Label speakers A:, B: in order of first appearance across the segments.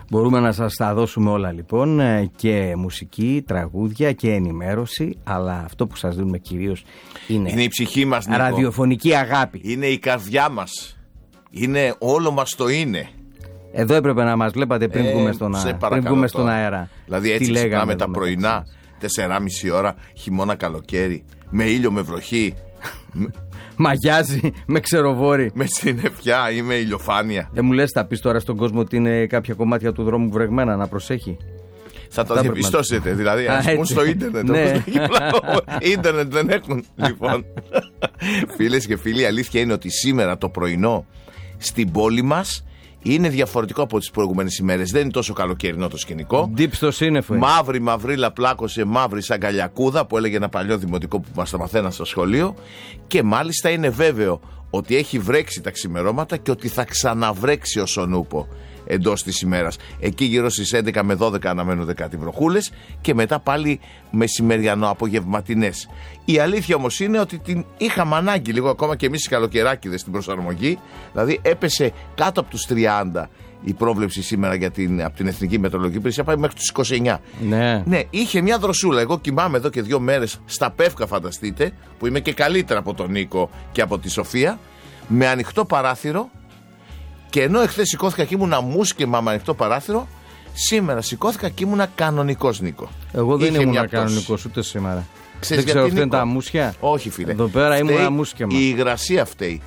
A: Μπορούμε να σας τα δώσουμε όλα λοιπόν, και μουσική, τραγούδια και ενημέρωση, αλλά αυτό που σας δίνουμε κυρίως είναι
B: η ψυχή μας, Νίκο.
A: Ραδιοφωνική αγάπη.
B: Είναι η καρδιά μας. Είναι όλο μας το είναι.
A: Εδώ έπρεπε να μας βλέπατε πριν βγούμε στον αέρα.
B: Δηλαδή έτσι ξυπνάμε τα πρωινά, 4,5 ώρα, χειμώνα, καλοκαίρι, με ήλιο, με βροχή.
A: Μαγιάζει, με ξεροβόρη.
B: Με συννεφιά ή με ηλιοφάνεια.
A: Δεν μου λες, θα πεις τώρα στον κόσμο ότι είναι κάποια κομμάτια του δρόμου βρεγμένα, να προσέχει.
B: Θα το διαπιστώσετε, δηλαδή ας πούμε στο ίντερνετ.
A: Ναι.
B: Ίντερνετ δεν έχουν. Λοιπόν, φίλες και φίλοι, η αλήθεια είναι ότι σήμερα το πρωινό στην πόλη μας είναι διαφορετικό από τις προηγούμενες ημέρες. Δεν είναι τόσο καλοκαιρινό το σκηνικό.
A: Deep στο σύννεφο.
B: Μαύρη μαυρίλα πλάκωσε, μαύρη σαν καλιακούδα, που έλεγε ένα παλιό δημοτικό που μας τα μαθαίναν στο σχολείο. Και μάλιστα είναι βέβαιο ότι έχει βρέξει τα ξημερώματα και ότι θα ξαναβρέξει ως ο νούπο εντός της ημέρας. Εκεί γύρω στις 11 με 12 αναμένονται κάτι βροχούλες και μετά πάλι μεσημεριανό απογευματινές. Η αλήθεια όμως είναι ότι την είχαμε ανάγκη λίγο ακόμα και εμείς οι καλοκαιράκηδες στην προσαρμογή. Δηλαδή έπεσε κάτω από τους 30 η πρόβλεψη σήμερα από την Εθνική Μετεωρολογική Υπηρεσία, πάει μέχρι τους 29. Ναι, είχε μια δροσούλα. Εγώ κοιμάμαι εδώ και 2 μέρες στα Πεύκα, φανταστείτε, που είμαι και καλύτερα από τον Νίκο και από τη Σοφία, με ανοιχτό παράθυρο. Και ενώ εχθές σηκώθηκα και ήμουνα μουσκεμα με ανοιχτό παράθυρο, σήμερα σηκώθηκα και ήμουνα κανονικός, Νίκο.
A: Εγώ δεν ήμουνα κανονικός ούτε σήμερα. Δεν ξέρω, αυτό είναι τα μουσια.
B: Όχι, φίλε.
A: Εδώ πέρα ήμουνα μουσκεμα.
B: Η υγρασία φταίει.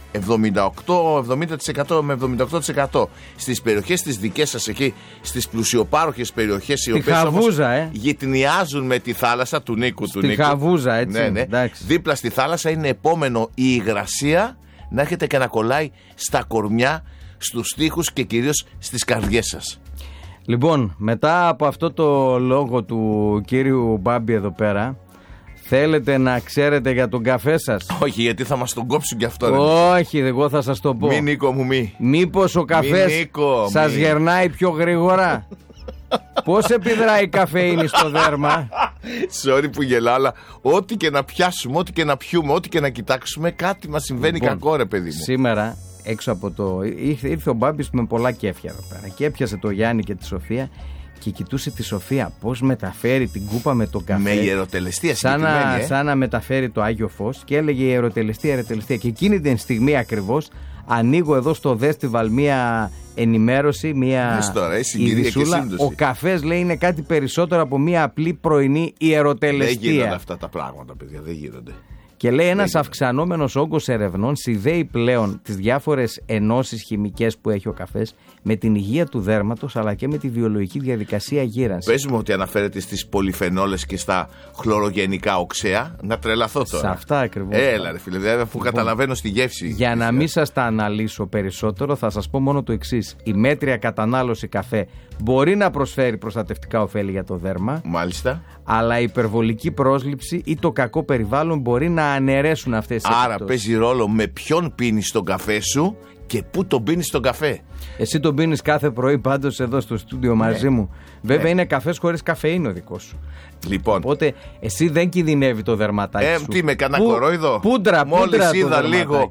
B: 70% με 78%. Στις περιοχές τις δικές σας εκεί, στις πλουσιοπάροχες περιοχές, οι οποίες όμως γυτνιάζουν με τη θάλασσα του Νίκου.
A: Στη Χαβούζα, έτσι.
B: Ναι. Δίπλα στη θάλασσα είναι επόμενο η υγρασία να έρχεται και να κολλάει στα κορμιά, στους τοίχους και κυρίως στις καρδιές σας.
A: Λοιπόν, μετά από αυτό το λόγο του κύριου Μπάμπη εδώ πέρα, θέλετε να ξέρετε για τον καφέ σας?
B: Όχι, γιατί θα μας τον κόψουν κι αυτό.
A: Όχι, εγώ θα σας το πω.
B: Μη, Νίκο μου, μη.
A: Μήπως ο καφές σας γερνάει πιο γρήγορα? Πώς επιδράει η καφεΐνη στο δέρμα?
B: Sorry που γελάω, αλλά ό,τι και να πιάσουμε, ό,τι και να πιούμε, ό,τι και να κοιτάξουμε, κάτι μας συμβαίνει κακό, ρε παιδί μου.
A: Σήμερα έξω από το... ήρθε ο Μπάμπης με πολλά κέφια εδώ πέρα και έπιασε το Γιάννη και τη Σοφία και κοιτούσε τη Σοφία πώς μεταφέρει την κούπα με τον καφέ.
B: Με ιεροτελεστία συγκεκριμένη.
A: Σαν να μεταφέρει το Άγιο Φως, και έλεγε ιεροτελεστία. Και εκείνη την στιγμή ακριβώς ανοίγω εδώ στο Δέστιβαλ μία ενημέρωση, μία ειδησούλα. Ο καφές, λέει, είναι κάτι περισσότερο από μία απλή πρωινή ιεροτελεστία.
B: Δεν γίνονται αυτά τα πράγματα, παιδιά, δεν γίνονται.
A: Και λέει, ένας αυξανόμενος όγκος ερευνών συνδέει πλέον τις διάφορες ενώσεις χημικές που έχει ο καφές με την υγεία του δέρματος, αλλά και με τη βιολογική διαδικασία γύρανσης.
B: Πες μου ότι αναφέρεται στις πολυφενόλες και στα χλωρογενικά οξέα. Να τρελαθώ τώρα.
A: Σε αυτά ακριβώς.
B: Έλα, ρε φίλε, δηλαδή, αφού καταλαβαίνω στη γεύση.
A: Για να μην σας τα αναλύσω περισσότερο, θα σας πω μόνο το εξής. Η μέτρια κατανάλωση καφέ μπορεί να προσφέρει προστατευτικά ωφέλη για το δέρμα.
B: Μάλιστα.
A: Αλλά η υπερβολική πρόσληψη ή το κακό περιβάλλον μπορεί να αναιρέσουν αυτές τις
B: επιπτώσεις. Άρα παίζει ρόλο με ποιον πίνεις τον καφέ σου και πού τον πίνεις τον καφέ.
A: Εσύ τον πίνεις κάθε πρωί πάντως εδώ στο στούντιο μαζί μου. Βέβαια είναι καφές χωρίς καφεΐνη ο δικός σου.
B: Λοιπόν.
A: Οπότε εσύ δεν κινδυνεύει το δερματάκι σου.
B: Τι με κανένα κορόιδο. Μόλις είδα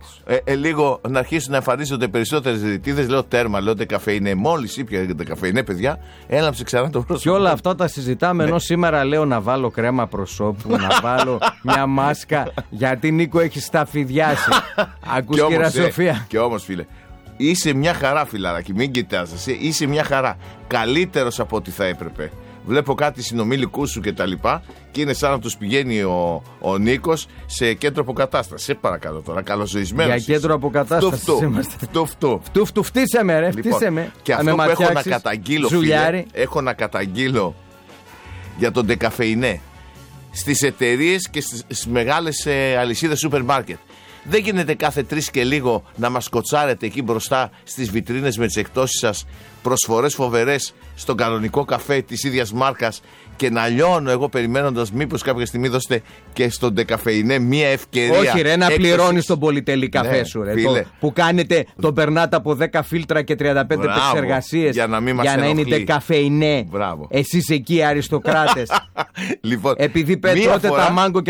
B: λίγο να αρχίσουν να εμφανίζονται περισσότερες ρητίδες, λέω τέρμα, λέω καφεΐνε. Μόλις ήπια καφεΐνε, παιδιά, έλαψε ξανά το πρόσωπο.
A: Και όλα αυτά τα συζητάμε, ενώ σήμερα λέω να βάλω κρέμα προσώπου, να βάλω μια μάσκα, γιατί Νίκο έχει σταφυδιάσει. Ακούς, κυρία Σοφία?
B: Και όμως, φίλε, είσαι μια χαρά, φιλαράκι, μην κοιτάζεσαι, είσαι μια χαρά. Καλύτερος από ό,τι θα έπρεπε. Βλέπω κάτι συνομήλικούς σου και τα λοιπά και είναι σαν να τους πηγαίνει ο Νίκος σε κέντρο αποκατάσταση. Σε παρακαλώ τώρα, καλοζωισμένος.
A: Για κέντρο αποκατάσταση είμαστε. Φτού, φτύσε με, ρε, φτύσε με.
B: Και αυτό που έχω να καταγγείλω, φίλε, έχω να καταγγείλω για τον ντεκαφεϊνέ στις εταιρείες και στις μεγάλες αλυσίδες σούπερ μάρκετ. Δεν γίνεται κάθε 3 και λίγο να μας κοτσάρετε εκεί μπροστά στις βιτρίνες με τις εκτόσεις σας προσφορές φοβερές στον κανονικό καφέ της ίδιας μάρκας και να λιώνω εγώ περιμένοντας μήπως κάποια στιγμή δώσετε και στον ντεκαφεϊνέ μία ευκαιρία.
A: Όχι, ρε, να πληρώνεις τον πολυτελή καφέ σου, ρε. Που κάνετε, τον περνάτε από 10 φίλτρα και 35 επεξεργασίες για να είναι ντεκαφεϊνέ. Εσείς εκεί αριστοκράτες.
B: Λοιπόν,
A: επειδή πετρώτε τα μάγκο και